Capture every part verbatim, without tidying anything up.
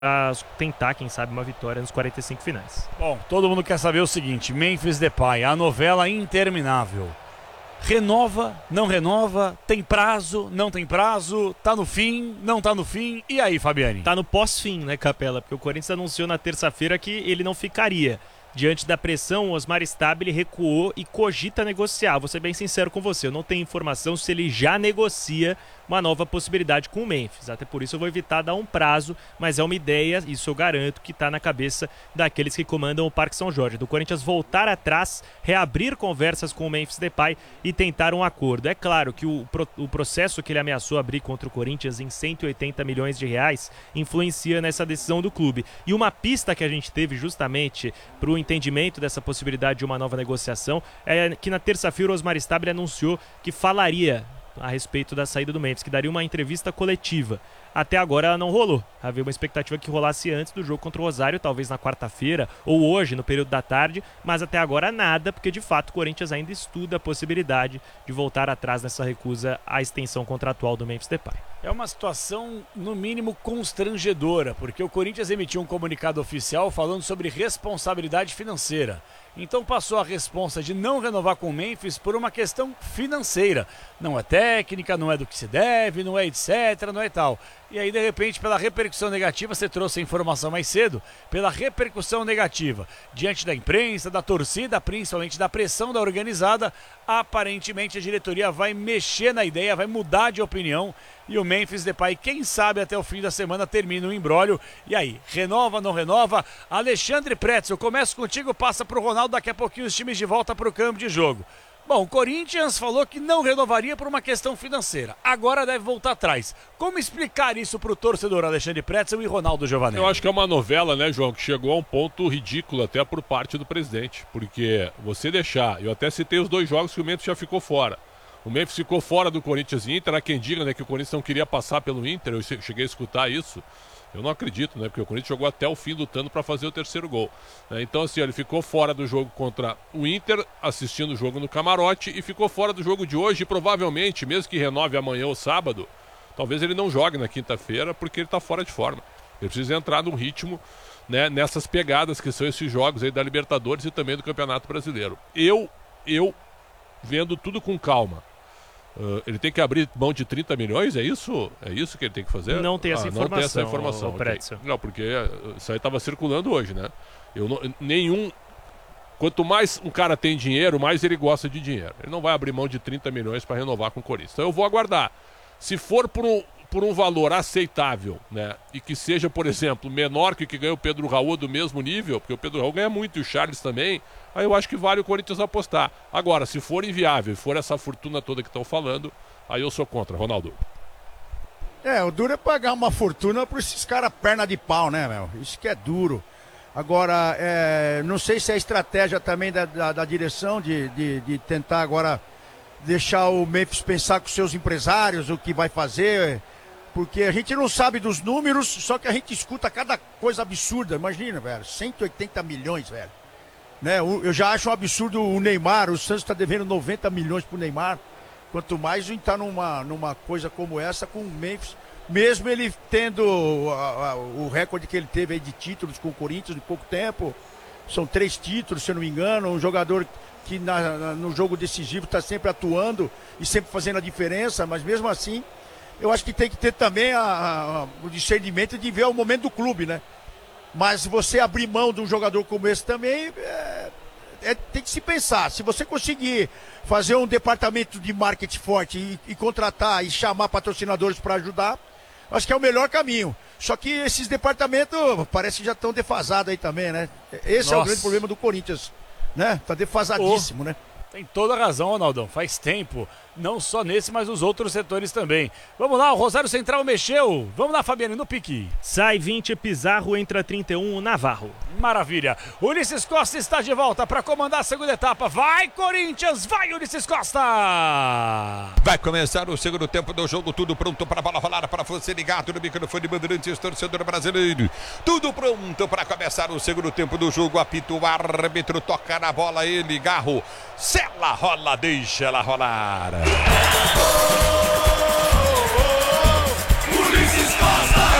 a tentar, quem sabe, uma vitória nos quarenta e cinco finais. Bom, todo mundo quer saber o seguinte: Memphis Depay, a novela interminável. Renova, não renova, tem prazo, não tem prazo, tá no fim, não tá no fim. E aí, Fabiane? Tá no pós-fim, né, Capela? Porque o Corinthians anunciou na terça-feira que ele não ficaria. Diante da pressão, o Osmar Stabile recuou e cogita negociar. Vou ser bem sincero com você, eu não tenho informação se ele já negocia uma nova possibilidade com o Memphis. Até por isso eu vou evitar dar um prazo, mas é uma ideia, isso eu garanto, que está na cabeça daqueles que comandam o Parque São Jorge. Do Corinthians voltar atrás, reabrir conversas com o Memphis Depay e tentar um acordo. É claro que o, o processo que ele ameaçou abrir contra o Corinthians em cento e oitenta milhões de reais influencia nessa decisão do clube. E uma pista que a gente teve justamente para o entendimento dessa possibilidade de uma nova negociação é que na terça-feira o Osmar Stabile anunciou que falaria a respeito da saída do Memphis, que daria uma entrevista coletiva. Até agora ela não rolou. Havia uma expectativa que rolasse antes do jogo contra o Rosário, talvez na quarta-feira ou hoje, no período da tarde, mas até agora nada, porque de fato o Corinthians ainda estuda a possibilidade de voltar atrás nessa recusa à extensão contratual do Memphis Depay. É uma situação, no mínimo, constrangedora, porque o Corinthians emitiu um comunicado oficial falando sobre responsabilidade financeira. Então passou a responsa de não renovar com o Memphis por uma questão financeira. Não é técnica, não é do que se deve, não é etc, não é tal. E aí, de repente, pela repercussão negativa, você trouxe a informação mais cedo, pela repercussão negativa, diante da imprensa, da torcida, principalmente da pressão da organizada, aparentemente a diretoria vai mexer na ideia, vai mudar de opinião, e o Memphis Depay, quem sabe até o fim da semana, termina o imbróglio. E aí, renova, não renova? Alexandre Pretzel, começo contigo, passa para o Ronaldo, daqui a pouquinho os times de volta para o campo de jogo. Bom, o Corinthians falou que não renovaria por uma questão financeira. Agora deve voltar atrás. Como explicar isso para o torcedor Alexandre Pretzel e Ronaldo Giovanelli? Eu acho que é uma novela, né, João, que chegou a um ponto ridículo até por parte do presidente. Porque você deixar, eu até citei os dois jogos que o Memphis já ficou fora. O Memphis ficou fora do Corinthians e Inter. Há quem diga, né, que o Corinthians não queria passar pelo Inter. Eu cheguei a escutar isso. Eu não acredito, né? Porque o Corinthians jogou até o fim lutando para fazer o terceiro gol. Então, assim, ele ficou fora do jogo contra o Inter, assistindo o jogo no camarote, e ficou fora do jogo de hoje. E provavelmente, mesmo que renove amanhã ou sábado, talvez ele não jogue na quinta-feira, porque ele está fora de forma. Ele precisa entrar num ritmo, né, nessas pegadas que são esses jogos aí da Libertadores e também do Campeonato Brasileiro. Eu, eu vendo tudo com calma. Uh, ele tem que abrir mão de trinta milhões, é isso? É isso que ele tem que fazer? Não tem essa ah, informação. Não tem essa informação. Okay. Não, porque isso aí estava circulando hoje, né? Eu não, nenhum. Quanto mais um cara tem dinheiro, mais ele gosta de dinheiro. Ele não vai abrir mão de trinta milhões para renovar com o Corinthians. Então eu vou aguardar. Se for por um, por um valor aceitável, né? E que seja, por exemplo, menor que o que ganha o Pedro Raul do mesmo nível, porque o Pedro Raul ganha muito e o Charles também. Aí eu acho que vale o Corinthians apostar. Agora, se for inviável, for essa fortuna toda que estão falando, aí eu sou contra, Ronaldo. É, o duro é pagar uma fortuna por esses caras perna de pau, né, meu? Isso que é duro. Agora, é, não sei se é estratégia também da, da, da direção de, de, de tentar agora deixar o Memphis pensar com seus empresários o que vai fazer, porque a gente não sabe dos números, só que a gente escuta cada coisa absurda. Imagina, velho, cento e oitenta milhões, velho. Né, eu já acho um absurdo o Neymar, o Santos está devendo noventa milhões pro Neymar, quanto mais está numa, numa coisa como essa com o Memphis, mesmo ele tendo a, a, o recorde que ele teve aí de títulos com o Corinthians de pouco tempo, são três títulos, se eu não me engano, um jogador que na, na, no jogo decisivo está sempre atuando e sempre fazendo a diferença, mas mesmo assim, eu acho que tem que ter também a, a, o discernimento de ver o momento do clube, né? Mas você abrir mão de um jogador como esse também é, é, tem que se pensar. Se você conseguir fazer um departamento de marketing forte e, e contratar e chamar patrocinadores para ajudar, acho que é o melhor caminho. Só que esses departamentos parece que já estão defasados aí também, né? Esse Nossa. é o grande problema do Corinthians, né? Tá defasadíssimo, oh. né? Tem toda a razão, Ronaldão. Faz tempo. Não só nesse, mas nos outros setores também. Vamos lá, o Rosário Central mexeu. Vamos lá, Fabiano, no pique. Sai vinte, Pizarro, entra trinta e um, Navarro. Maravilha. Ulisses Costa está de volta para comandar a segunda etapa. Vai, Corinthians! Vai, Ulisses Costa! Vai começar o segundo tempo do jogo. Tudo pronto para a bola rolar, para você ligado no microfone Bandeirantes, torcedor brasileiro. Tudo pronto para começar o segundo tempo do jogo. Apita o árbitro, toca na bola ele, Garro. Sela rola, deixa ela rolar. Oh, oh, oh, Ulisses Costa!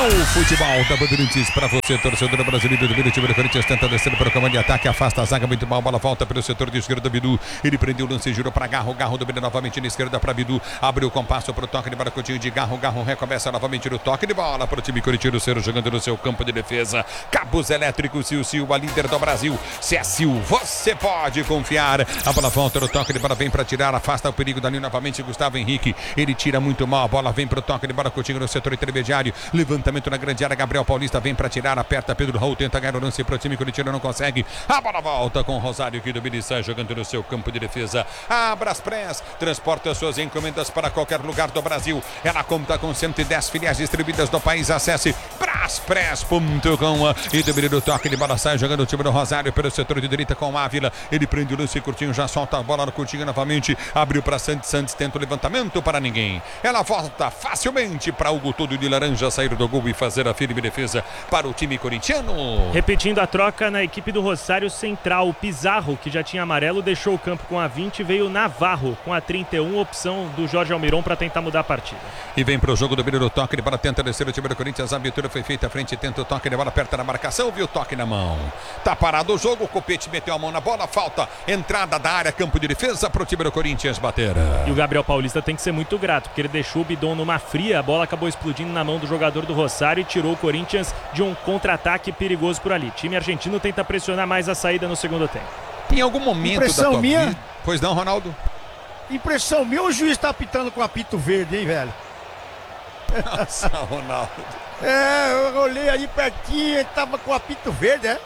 É o futebol da Bandeirantes para você, torcedor brasileiro do time do Corinthians, tenta descer para o comando de ataque, afasta a zaga, muito mal, bola volta pelo setor de esquerda, Bidu, ele prendeu o lance, girou para Garro, Garro domina novamente na esquerda para Bidu, abriu o compasso para o toque de bola, Coutinho de Garro, Garro recomeça novamente no toque de bola para o time corintiano, Ciro jogando no seu campo de defesa, cabos elétricos, Sil Sil, a líder do Brasil, se é Sil, você pode confiar, a bola volta no toque de bola, vem para tirar, afasta o perigo dali novamente, Gustavo Henrique, ele tira muito mal, a bola vem para o toque de bola, Coutinho no setor intermediário, levantamento na grande área, Gabriel Paulista vem para tirar, aperta Pedro Raul, tenta ganhar o lance para o time corintiano, não consegue, a bola volta com o Rosário que do Bilissá jogando no seu campo de defesa, a Braspress transporta suas encomendas para qualquer lugar do Brasil, ela conta com cento e dez filiais distribuídas do país, acesse braspress ponto com e do do toque de bola sai jogando o time do Rosário pelo setor de direita com o Ávila, ele prende o lance, Coutinho já solta a bola no Coutinho novamente, abriu para Santos, Santos tenta o levantamento para ninguém, ela volta facilmente para Hugo todo de laranja sair do gol e fazer a firme defesa para o time corintiano. Repetindo a troca na equipe do Rosário Central, o Pizarro, que já tinha amarelo, deixou o campo com a vinte, veio Navarro com a trinta e um, opção do Jorge Almiron para tentar mudar a partida. E vem para o jogo do Biro, toque de bola, tenta descer o time do Corinthians, a abertura foi feita à frente, tenta o toque de bola, aperta na marcação, viu o toque na mão. Tá parado o jogo, o Copete meteu a mão na bola, falta, entrada da área, campo de defesa para o time do Corinthians bater. E o Gabriel Paulista tem que ser muito grato, porque ele deixou o bidon numa fria, a bola acabou explodindo na mão do jogador do Rosário e tirou o Corinthians de um contra-ataque perigoso por ali. O time argentino tenta pressionar mais a saída no segundo tempo. Em algum momento Impressão da tua minha? vida... Pois não, Ronaldo? Impressão minha, o juiz tá apitando com apito verde, hein, velho? Nossa, Ronaldo. É, eu olhei ali pertinho, ele tava com apito verde, é?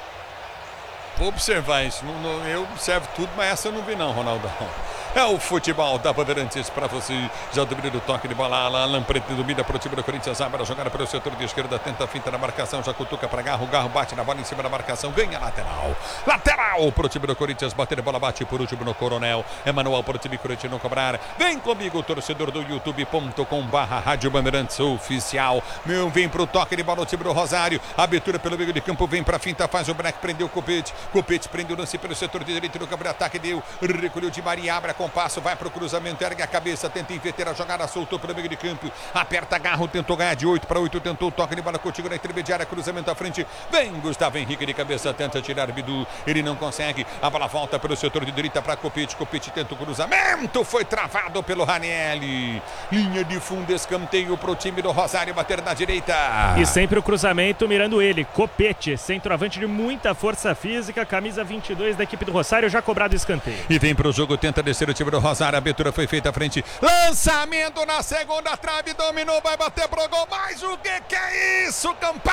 Vou observar isso. Não, não, eu observo tudo, mas essa eu não vi não, Ronaldo. É o futebol da Bandeirantes para você. Já domina o toque de bola. Alan Preto domina para o time do Corinthians. Abre a jogada pelo setor de esquerda. Tenta a finta na marcação. Já cutuca para Garro. Garro bate na bola em cima da marcação. Ganha lateral. Lateral para o time do Corinthians. Bater a bola. Bate por último no Coronel. Emanuel para o time corintiano cobrar. Vem comigo, torcedor do youtube ponto com barra Rádio Bandeirantes Oficial. Meu, vem para o toque de bola o time do Rosário. Abertura pelo meio de campo. Vem para a finta. Faz o break. Prendeu o Copete. Copete prendeu o lance pelo setor de direito do campo de ataque. Deu. Recolheu de Maria. Abre a compasso, vai pro cruzamento, ergue a cabeça, tenta inverter a jogada, soltou pelo meio de campo, aperta Garro, tentou ganhar de oito para oito, tentou o toque de bola contigo na intermediária, cruzamento à frente, vem Gustavo Henrique de cabeça, tenta tirar Bidu, ele não consegue, a bola volta pelo setor de direita para Copete, Copete tenta o cruzamento, foi travado pelo Ranieri, linha de fundo, escanteio pro time do Rosário bater na direita. E sempre o cruzamento mirando ele, Copete, centroavante de muita força física, camisa vinte e dois da equipe do Rosário, já cobrado escanteio. E vem pro jogo, tenta descer o time do Rosário, a abertura foi feita à frente, lançamento na segunda trave, dominou, vai bater pro gol, mas o que que é isso, Campaz?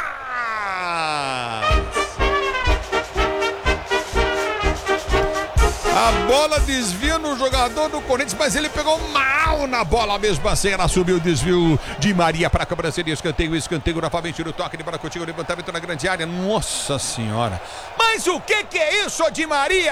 A bola desvia no jogador do Corinthians, mas ele pegou mal na bola mesmo assim, ela subiu o desvio de Maria para a cobrança de escanteio, escanteio novamente no toque de bola contigo, levantamento na grande área, nossa senhora, mas o que que é isso, de Maria?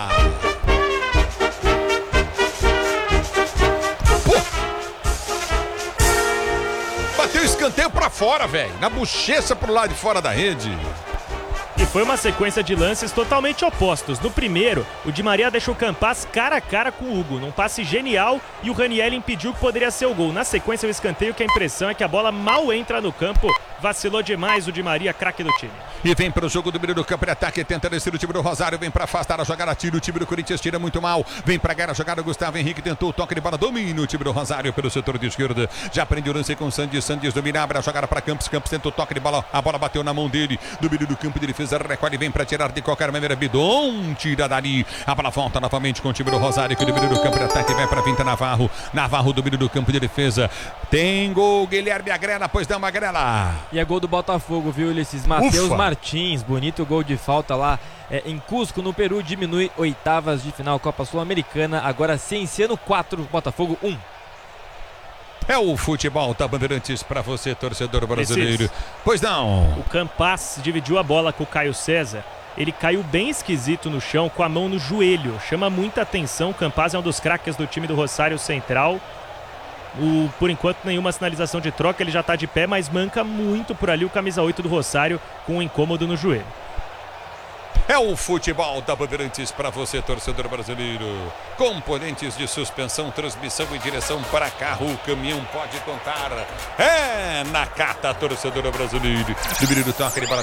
Bateu o escanteio pra fora, velho. Na bochecha pro lado de fora da rede. E foi uma sequência de lances totalmente opostos. No primeiro, o Di Maria deixou o Campaz cara a cara com o Hugo, num passe genial, e o Raniel impediu que poderia ser o gol. Na sequência, o escanteio, que a impressão é que a bola mal entra no campo. Vacilou demais o Di Maria, craque do time. E vem para o jogo do meio do campo de ataque, tenta descer o time do Rosário, vem para afastar a jogada, tira o time do Corinthians, tira muito mal, vem para ganhar a jogada, Gustavo Henrique tentou o toque de bola, domina o time do Rosário pelo setor de esquerda, já prende o lance com o Sandes, Sandes domina, abre a jogada para Campos, Campos tenta o toque de bola, a bola bateu na mão dele, do meio do campo de defesa, recolhe, vem para tirar de qualquer maneira, Bidon, tira dali, a bola volta novamente com o time do Rosário, que do meio do campo de ataque vai para a Vinta Navarro, Navarro do meio do campo de defesa, tem gol, Guilherme Agrela, pois dá uma Agrela. E é gol do Botafogo, viu, Ulisses? Matheus Martins, bonito gol de falta lá é, em Cusco, no Peru, diminui oitavas de final Copa Sul-Americana, agora Cienciano quatro, Botafogo um. É o futebol da Bandeirantes para você, torcedor brasileiro. Preciso. Pois não. O Campaz dividiu a bola com o Caio César. Ele caiu bem esquisito no chão, com a mão no joelho. Chama muita atenção. O Campaz é um dos craques do time do Rosário Central. O, por enquanto, nenhuma sinalização de troca. Ele já está de pé, mas manca muito por ali o camisa oito do Rosário com um incômodo no joelho. É o futebol da Bandeirantes para você, torcedor brasileiro. Componentes de suspensão, transmissão e direção para carro, o caminhão pode contar. É na Cata, torcedor brasileiro. Do menino toca, ele